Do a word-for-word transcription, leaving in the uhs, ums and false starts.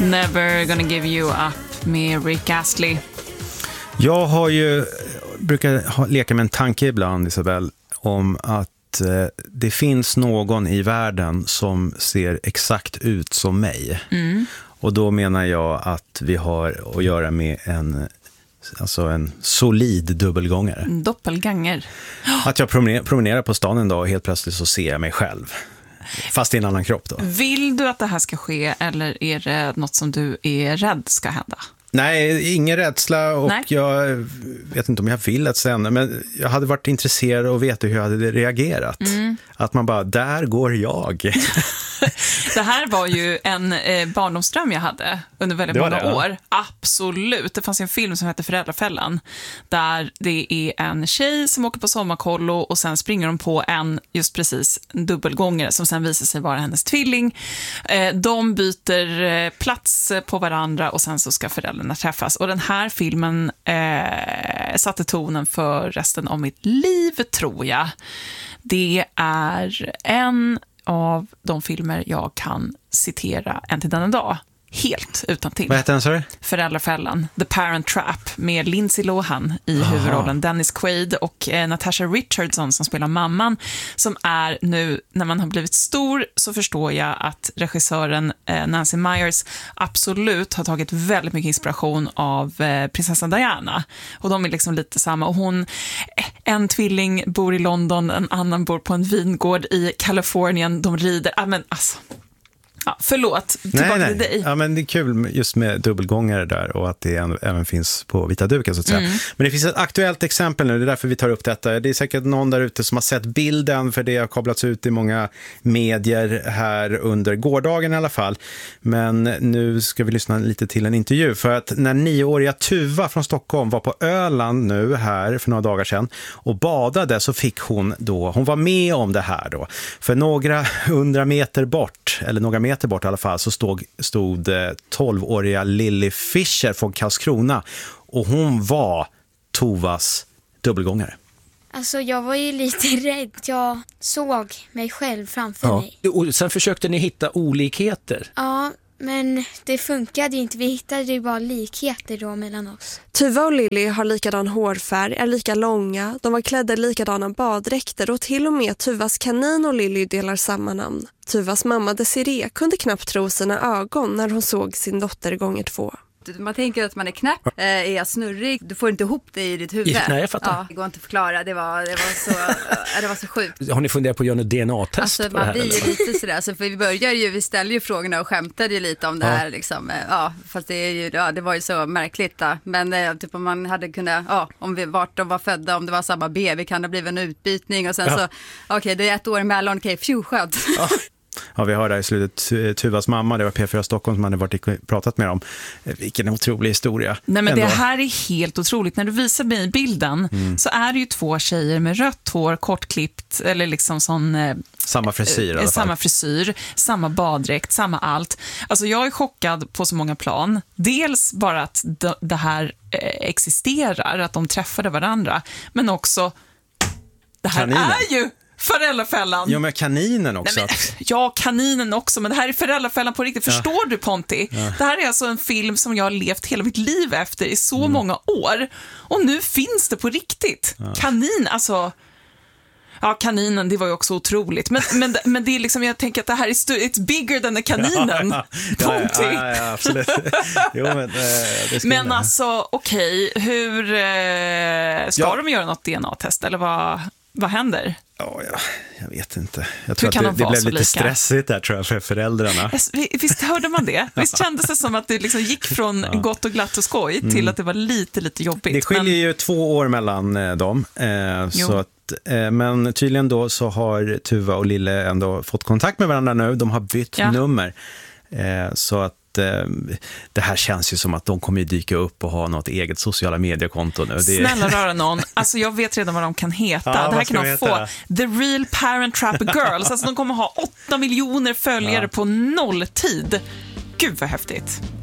Never gonna give you up med Rick Astley. Jag har ju, brukar ha, leka med en tanke ibland, Isabelle, om att eh, det finns någon i världen som ser exakt ut som mig. Mm. Och då menar jag att vi har att göra med en, alltså en solid dubbelgångare. Doppelganger. Att jag promenerar, promenerar på stan en dag och helt plötsligt så ser jag mig själv. Fast i en annan kropp då. Vill du att det här ska ske eller är det något som du är rädd ska hända? Nej, ingen rädsla och Nej. Jag vet inte om jag vill att sen, men jag hade varit intresserad och vet hur jag hade reagerat. Mm. Att man bara, där går jag. Det här var ju en eh, barndomsdröm jag hade under väldigt många det, år. Ja. Absolut. Det fanns en film som heter Föräldrafällan där det är en tjej som åker på sommarkollo och sen springer de på en, just precis, en dubbelgångare som sen visar sig vara hennes tvilling. Eh, de byter eh, plats på varandra och sen så ska föräldrarna träffas. Och den här filmen eh, satte tonen för resten av mitt liv, tror jag. Det är en av de filmer jag kan citera än till denna dag. Helt utan till. Vad heter den, sorry? Föräldrafällan, The Parent Trap, med Lindsay Lohan i Aha. huvudrollen, Dennis Quaid och eh, Natasha Richardson som spelar mamman, som är nu, när man har blivit stor så förstår jag att regissören eh, Nancy Meyers absolut har tagit väldigt mycket inspiration av eh, prinsessan Diana. Och de är liksom lite samma. Och hon, en tvilling bor i London, en annan bor på en vingård i Kalifornien. De rider, ja men alltså... Ja, förlåt, tillbaka nej, till nej. dig. Ja, men det är kul just med dubbelgångare där och att det även finns på vita duken så att säga. Mm. Men det finns ett aktuellt exempel nu, det är därför vi tar upp detta. Det är säkert någon där ute som har sett bilden, för det har kablats ut i många medier här under gårdagen i alla fall. Men nu ska vi lyssna lite till en intervju, för att när nioåriga Tuva från Stockholm var på Öland nu här för några dagar sedan och badade, så fick hon då, hon var med om det här då. För några hundra meter bort, eller några meter bort i alla fall, så stod, stod tolvåriga Lily Fischer från Karlskrona och hon var Tovas dubbelgångare. Alltså jag var ju lite rädd. Jag såg mig själv framför ja. mig. Och sen försökte ni hitta olikheter. Ja, men det funkade ju inte. Vi hittade ju bara likheter då mellan oss. Tuva och Lily har likadan hårfärg, är lika långa, de var klädda likadana baddräkter och till och med Tuvas kanin och Lily delar samma namn. Tuvas mamma Desiree kunde knappt tro sina ögon när hon såg sin dotter gånger två. Man tänker att man är knäpp, äh, är jag snurrig, du får inte ihop det i ditt huvud. Nej, jag fattar. Ja, det går inte att förklara, det var, det var, så, äh, det var så sjukt. Har ni funderat på att göra något D N A-test alltså, på det här? här? Man blir ju lite sådär, alltså, för vi började ju, vi ställde ju frågorna och skämtade ju lite om det ja. här liksom. Ja, fast det, är ju, ja, det var ju så märkligt då. Men äh, typ om man hade kunnat, ja, om vi, vart de var födda, om det var samma B, vi kan ha blivit en utbytning och sen ja. så, okej, okay, det är ett år emellan, okej, okay, fju, skönt. Ja. Ja, vi hörde i slutet Tuvas mamma, det var P fyra Stockholm som hade varit och pratat med dem. Vilken otrolig historia. Nej, men ändå. Det här är helt otroligt. När du visar mig bilden mm. så är det ju två tjejer med rött hår, kortklippt eller liksom sån... Eh, samma frisyr eh, Samma frisyr, samma baddräkt, samma allt. Alltså jag är chockad på så många plan. Dels bara att d- det här eh, existerar, att de träffade varandra. Men också, det här Kaninen. är ju... Föräldrafällan. Ja, men kaninen också. Nej, men, ja, kaninen också. Men det här är Föräldrafällan på riktigt. Förstår ja. du, Ponti? Ja. Det här är alltså en film som jag har levt hela mitt liv efter i så mm. många år. Och nu finns det på riktigt. Ja. Kanin, alltså... Ja, kaninen, det var ju också otroligt. Men, men, men det är liksom, jag tänker att det här är stu- it's bigger than the kaninen. Ja, ja, Ponti. Ja, ja, ja, absolut. Jo, men äh, det men jag. alltså, okej. Okay, hur... Eh, ska ja. de göra något D N A-test? Eller vad, vad händer? Ja, ja, jag vet inte. Jag tror kan att det, det blev lite lika? stressigt där, tror jag, för föräldrarna. Visst hörde man det? Visst kändes det som att det liksom gick från ja. gott och glatt och skoj till mm. att det var lite, lite jobbigt. Det skiljer men... ju två år mellan eh, dem. Eh, så att, eh, men tydligen då så har Tuva och Lille ändå fått kontakt med varandra nu. De har bytt ja. nummer. Eh, så att det här känns ju som att de kommer ju dyka upp och ha något eget sociala mediekonto nu. Det Snälla röra någon. Alltså jag vet redan vad de kan heta. Ja, det här kan de få. The Real Parent Trap Girls. Alltså de kommer ha åtta miljoner följare ja. på nolltid. Gud vad häftigt.